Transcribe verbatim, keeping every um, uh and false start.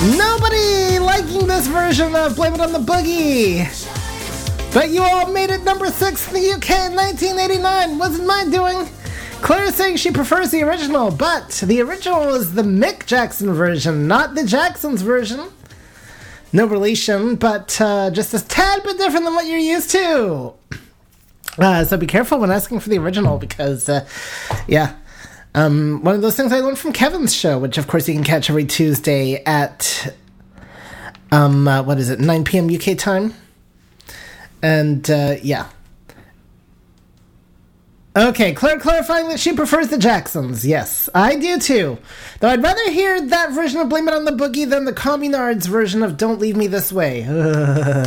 Nobody liking this version of Blame It on the Boogie. But you all made it number six in the U K in nineteen eighty-nine. Wasn't my doing. Claire saying she prefers the original, but the original is the Mick Jackson version, not the Jacksons version. No relation, but uh, just a tad bit different than what you're used to. Uh, so be careful when asking for the original, because, uh, yeah. Um, one of those things I learned from Kevin's show, which of course you can catch every Tuesday at, um, uh, what is it, nine p.m. U K time? And, uh, yeah. Okay, Claire clarifying that she prefers the Jacksons. Yes, I do too. Though I'd rather hear that version of Blame It on the Boogie than the Communards version of Don't Leave Me This Way.